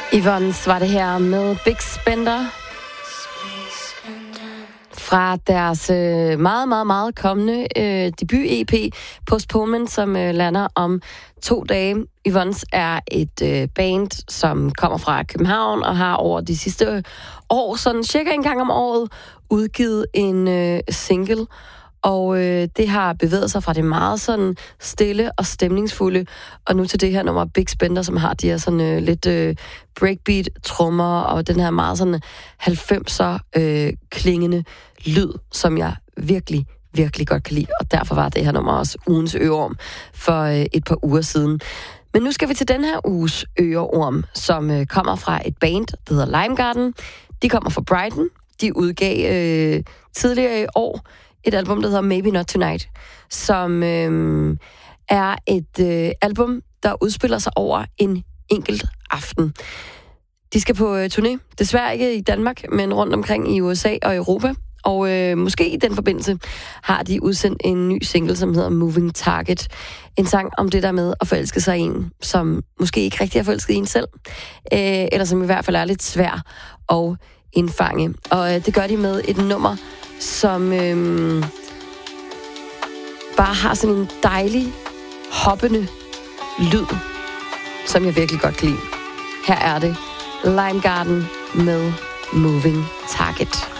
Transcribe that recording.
Yvonne's var det her med Big Spender fra deres meget kommende debut-EP Postponement, som lander om 2 dage. Yvonne's er et band, som kommer fra København og har over de sidste år, sådan cirka en gang om året, udgivet en single. Og det har bevæget sig fra det meget sådan stille og stemningsfulde, og nu til det her nummer Big Spender, som har de her sådan lidt breakbeat-trommer, og den her meget sådan 90'er klingende lyd, som jeg virkelig godt kan lide. Og derfor var det her nummer også ugens øreorm for et par uger siden. Men nu skal vi til den her uges øreorm, som kommer fra et band, der hedder Limegarden. De kommer fra Brighton. De udgav tidligere i år et album, der hedder Maybe Not Tonight, som er et album, der udspiller sig over en enkelt aften. De skal på turné, desværre ikke i Danmark, men rundt omkring i USA og Europa. Og måske i den forbindelse har de udsendt en ny single, som hedder Moving Target. En sang om det der med at forelske sig i en, som måske ikke rigtig er forelsket i en selv, eller som i hvert fald er lidt svær at indfange. Og det gør de med et nummer, som bare har sådan en dejlig, hoppende lyd, som jeg virkelig godt kan lide. Her er det Limegarden med Moving Target.